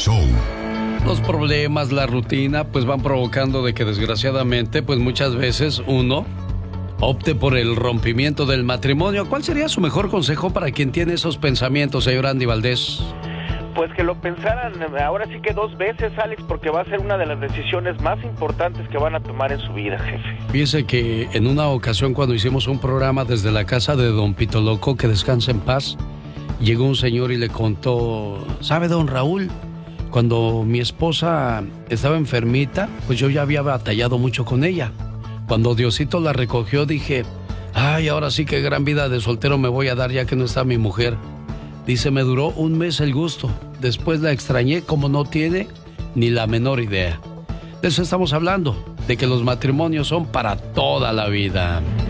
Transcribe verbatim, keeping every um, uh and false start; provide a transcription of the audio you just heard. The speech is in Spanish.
Show. Los problemas, la rutina, pues van provocando de que desgraciadamente, pues muchas veces uno opte por el rompimiento del matrimonio. ¿Cuál sería su mejor consejo para quien tiene esos pensamientos, señor Andy Valdés? Pues que lo pensaran ahora sí que dos veces, Alex, porque va a ser una de las decisiones más importantes que van a tomar en su vida, jefe. Fíjese que en una ocasión cuando hicimos un programa desde la casa de don Pito Loco, que descansa en paz, llegó un señor y le contó, ¿sabe, don Raúl? Cuando mi esposa estaba enfermita, pues yo ya había batallado mucho con ella. Cuando Diosito la recogió, dije, ay, ahora sí que gran vida de soltero me voy a dar ya que no está mi mujer. Dice, me duró un mes el gusto. Después la extrañé como no tiene ni la menor idea. De eso estamos hablando, de que los matrimonios son para toda la vida.